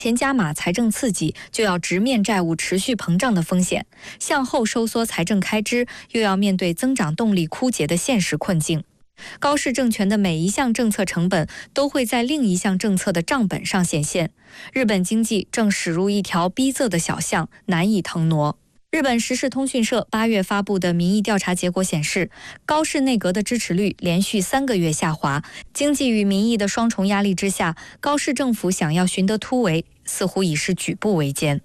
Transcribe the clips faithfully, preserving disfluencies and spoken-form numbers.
前加码财政刺激，就要直面债务持续膨胀的风险；向后收缩财政开支，又要面对增长动力枯竭的现实困境。高市政权的每一项政策成本都会在另一项政策的账本上显现。日本经济正驶入一条逼仄的小巷，难以腾挪。日本时事通讯社八月发布的民意调查结果显示，高市内阁的支持率连续三个月下滑。经济与民意的双重压力之下，高市政府想要寻得突围，似乎已是举步维艰。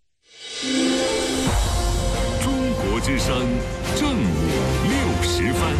中国之声正午六十分。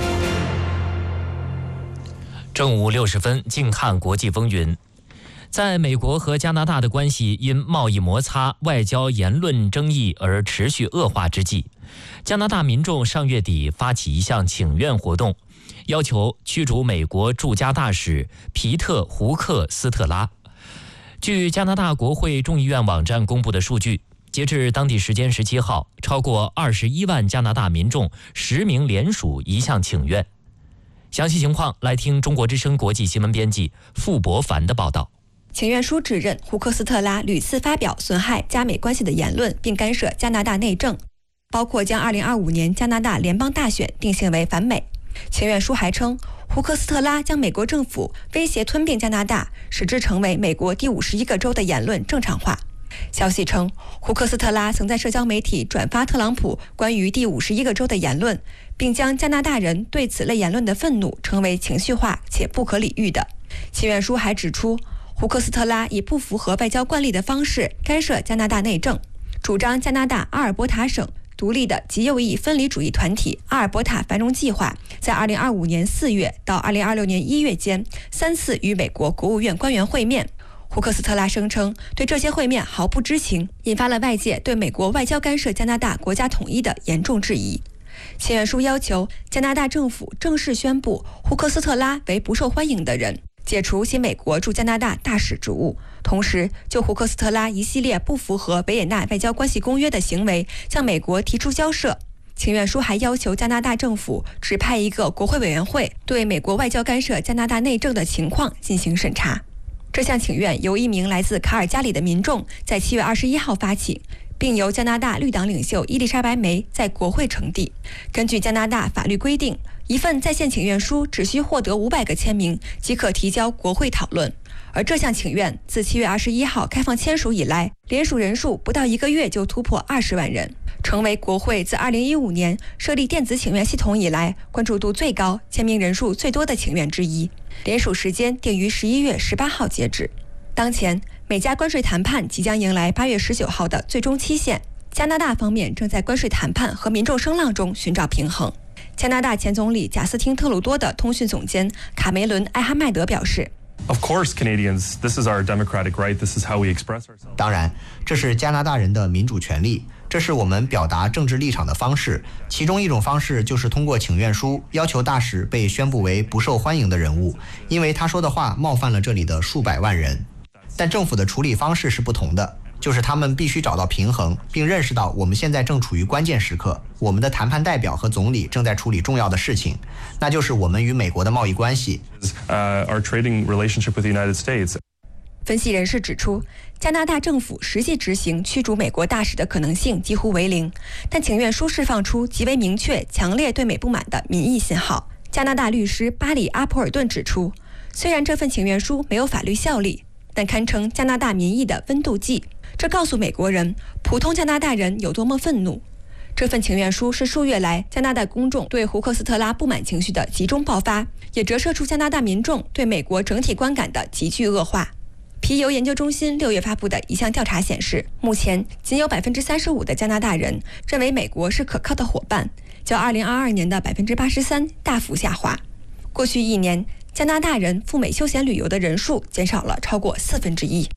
正午六十分，静看国际风云。在美国和加拿大的关系因贸易摩擦、外交言论争议而持续恶化之际，加拿大民众上月底发起一项请愿活动，要求驱逐美国驻加大使皮特·胡克斯特拉。据加拿大国会众议院网站公布的数据，截至当地时间十七号，超过二十一万加拿大民众实名联署一项请愿。详细情况来听中国之声国际新闻编辑傅博凡的报道。 请愿书指认胡克斯特拉屡次发表损害加美关系的言论，并干涉加拿大内政，包括将二零二五年加拿大联邦大选定性为反美。请愿书还称，胡克斯特拉将美国政府威胁吞并加拿大，使之成为美国第五十一个州的言论正常化。消息称，胡克斯特拉曾在社交媒体转发特朗普关于第五十一个州的言论，并将加拿大人对此类言论的愤怒称为情绪化且不可理喻的。请愿书还指出，胡克斯特拉以不符合外交惯例的方式干涉加拿大内政，主张加拿大阿尔伯塔省独立的极右翼分离主义团体阿尔伯塔繁荣计划在二零二五年四月到二零二六年一月间三次与美国国务院官员会面。胡克斯特拉声称对这些会面毫不知情，引发了外界对美国外交干涉加拿大国家统一的严重质疑。请愿书要求加拿大政府正式宣布胡克斯特拉为不受欢迎的人，解除其美国驻加拿大大使职务，同时就胡克斯特拉一系列不符合维也纳外交关系公约的行为向美国提出交涉。请愿书还要求加拿大政府指派一个国会委员会对美国外交干涉加拿大内政的情况进行审查。这项请愿由一名来自卡尔加里的民众在七月二十一号发起，并由加拿大绿党领袖伊丽莎白梅在国会呈递。根据加拿大法律规定，一份在线请愿书只需获得五百个签名即可提交国会讨论，而这项请愿自七月二十一号开放签署以来，联署人数不到一个月就突破二十万人，成为国会自二零一五年设立电子请愿系统以来关注度最高、签名人数最多的请愿之一。联署时间定于十一月十八号截止。当前，美加关税谈判即将迎来八月十九号的最终期限，加拿大方面正在关税谈判和民众声浪中寻找平衡。加拿大前总理贾斯汀·特鲁多的通讯总监卡梅伦·埃哈迈德表示， Of course, Canadians, this is our democratic right. This is how we express ourselves. 当然，这是加拿大人的民主权利，这是我们表达政治立场的方式。其中一种方式就是通过请愿书要求大使被宣布为不受欢迎的人物，因为他说的话冒犯了这里的数百万人。但政府的处理方式是不同的，就是他们必须找到平衡，并认识到我们现在正处于关键时刻，我们的谈判代表和总理正在处理重要的事情，那就是我们与美国的贸易关系。 Uh, our trading relationship with the United States. 分析人士指出，加拿大政府实际执行驱逐美国大使的可能性几乎为零，但请愿书释放出极为明确、强烈对美不满的民意信号。加拿大律师巴里·阿普尔顿指出，虽然这份请愿书没有法律效力，但堪称加拿大民意的温度计。这告诉美国人，普通加拿大人有多么愤怒。这份请愿书是数月来加拿大公众对胡克斯特拉不满情绪的集中爆发，也折射出加拿大民众对美国整体观感的急剧恶化。皮尤研究中心六月发布的一项调查显示，目前仅有百分之三十五的加拿大人认为美国是可靠的伙伴，较二零二二年的百分之八十三大幅下滑。过去一年，加拿大人赴美休闲旅游的人数减少了超过四分之一。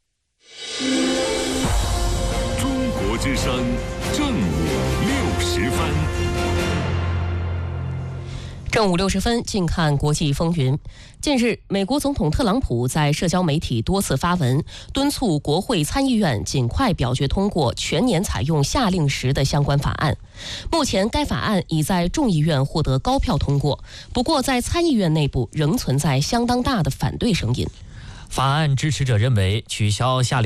中国之声正午六十分。 正午六十分，静看国际风云。近日，美国总统特朗普在社交媒体多次发文，敦促国会参议院尽快表决通过全年采用夏令时的相关法案。目前，该法案已在众议院获得高票通过，不过在参议院内部仍存在相当大的反对声音。 法案支持者认为，取消夏令